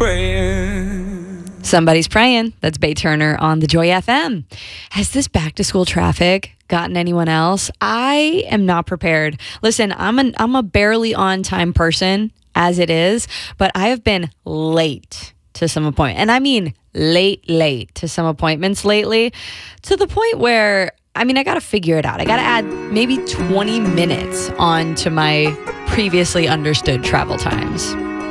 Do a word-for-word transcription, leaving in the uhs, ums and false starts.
praying. Somebody's praying. That's Bay Turner on the Joy F M. Has this back to school traffic gotten anyone else? I am not prepared. Listen, I'm an I'm a barely on time person as it is, but I have been late to some appointment, and I mean late, late to some appointments lately, to the point where I mean I got to figure it out. I got to add maybe twenty minutes on to my previously understood travel times.